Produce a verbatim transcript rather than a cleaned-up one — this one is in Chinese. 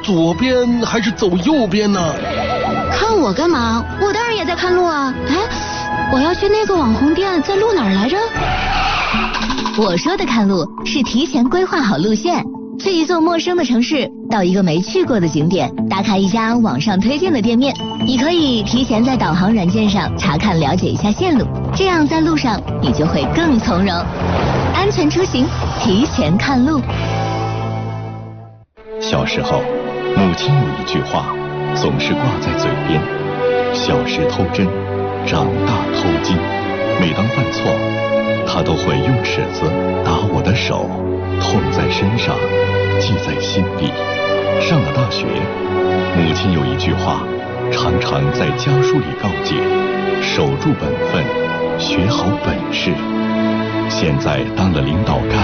左边还是走右边呢？ 看我干嘛？我当然也在看路啊！哎，我要去那个网红店，在路哪儿来着？ 我说的看路是提前规划好路线，去一座陌生的城市，到一个没去过的景点，打卡一家网上推荐的店面。你可以提前在导航软件上查看了解一下线路，这样在路上你就会更从容。安全出行，提前看路。 小时候，母亲有一句话总是挂在嘴边：小时偷针，长大偷金。每当犯错，她都会用尺子打我的手，痛在身上，记在心里。上了大学，母亲有一句话常常在家书里告诫：守住本分，学好本事。现在当了领导干